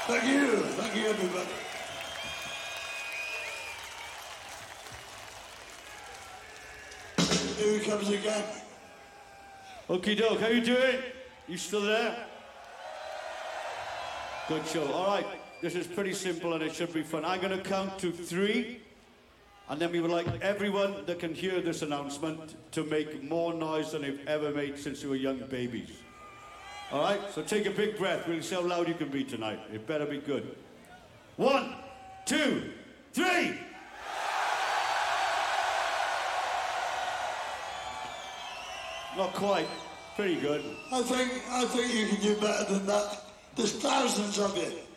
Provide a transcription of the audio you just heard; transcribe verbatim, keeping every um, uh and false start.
Thank you. Thank you, everybody. Here he comes again. Okie doke, how you doing? You still there? Good show. All right, this is pretty simple and it should be fun. I'm going to count to three, and then we would like everyone that can hear this announcement to make more noise than they've ever made since they were young babies. All right, so take a big breath. We'll see how loud you can be tonight. It better be good. One, two, three. Not quite. Pretty good. I think I think you can do better than that. There's thousands of you.